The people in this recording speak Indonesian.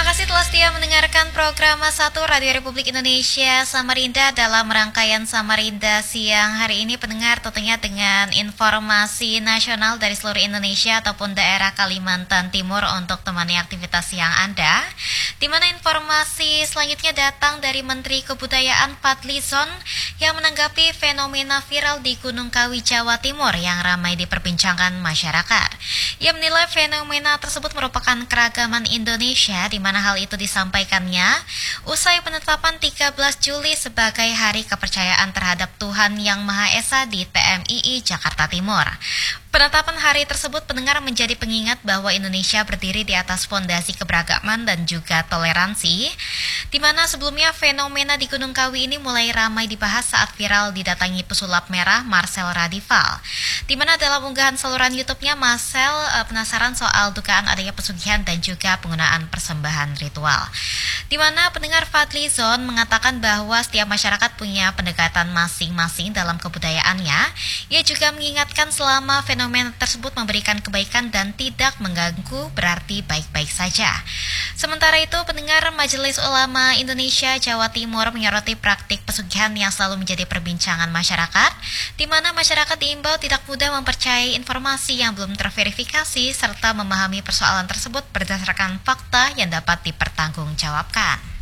Terima kasih telah setia mendengarkan program Satu Radio Republik Indonesia Samarinda dalam rangkaian Samarinda siang hari ini pendengar tentunya dengan informasi nasional dari seluruh Indonesia ataupun daerah Kalimantan Timur untuk temani aktivitas siang Anda. Di mana informasi selanjutnya datang dari Menteri Kebudayaan Fadlizon yang menanggapi fenomena viral di Gunung Kawi Jawa Timur yang ramai diperbincangkan masyarakat. Ia menilai fenomena tersebut merupakan keragaman Indonesia di mana hal itu disampaikannya usai penetapan 13 Juli sebagai Hari Kepercayaan Terhadap Tuhan Yang Maha Esa di TMII Jakarta Timur. Penetapan hari tersebut pendengar menjadi pengingat bahwa Indonesia berdiri di atas fondasi keberagaman dan juga toleransi, di mana sebelumnya fenomena di Gunung Kawi ini mulai ramai dibahas saat viral didatangi pesulap merah Marcel Radival, di mana dalam unggahan saluran YouTube-nya Marcel penasaran soal dugaan adanya pesugihan dan juga penggunaan persembahan ritual. Di mana pendengar Fadlizon mengatakan bahwa setiap masyarakat punya pendekatan masing-masing dalam kebudayaannya. Ia juga mengingatkan selama fenomena tersebut memberikan kebaikan dan tidak mengganggu berarti baik-baik saja. Sementara itu, pendengar Majelis Ulama Indonesia Jawa Timur menyoroti praktik pesugihan yang selalu menjadi perbincangan masyarakat, di mana masyarakat diimbau tidak mudah mempercayai informasi yang belum terverifikasi serta memahami persoalan tersebut berdasarkan fakta yang dapat dipertanggungjawabkan.